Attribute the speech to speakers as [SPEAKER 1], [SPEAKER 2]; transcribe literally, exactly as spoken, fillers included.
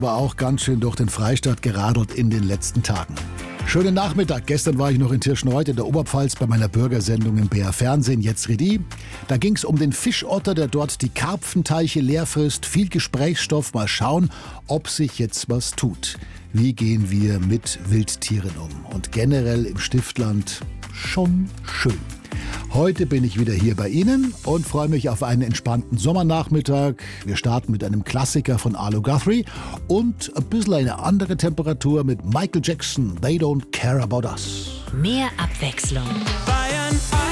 [SPEAKER 1] War auch ganz schön durch den Freistaat geradelt in den letzten Tagen. Schönen Nachmittag. Gestern war ich noch in Tirschenreuth in der Oberpfalz bei meiner Bürgersendung im B R Fernsehen, jetzt Redi. Da ging es um den Fischotter, der dort die Karpfenteiche leer frisst. Viel Gesprächsstoff. Mal schauen, ob sich jetzt was tut. Wie gehen wir mit Wildtieren um? Und generell im Stiftland schon schön. Heute bin ich wieder hier bei Ihnen und freue mich auf einen entspannten Sommernachmittag. Wir starten mit einem Klassiker von Arlo Guthrie und ein bisschen eine andere Temperatur mit Michael Jackson. They don't care about us.
[SPEAKER 2] Mehr Abwechslung.
[SPEAKER 3] Bayern